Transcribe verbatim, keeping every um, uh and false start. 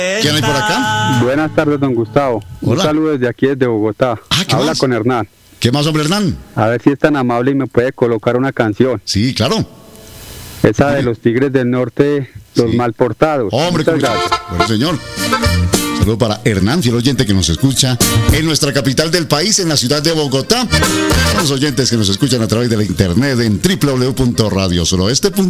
¿Quién hay por acá? Buenas tardes, don Gustavo. Hola. Un saludo desde aquí, desde Bogotá. Ah, ¿qué Habla más? con Hernán. ¿Qué más, hombre, Hernán? A ver si es tan amable y me puede colocar una canción. Sí, claro. Esa de los Tigres del Norte, los Sí. mal portados. Hombre, Muchas ¿cómo gracias. está? Bueno, señor. Saludo para Hernán, fiel oyente que nos escucha en nuestra capital del país, en la ciudad de Bogotá. Los oyentes que nos escuchan a través de la internet en doble u doble u doble u punto radio suroeste punto com.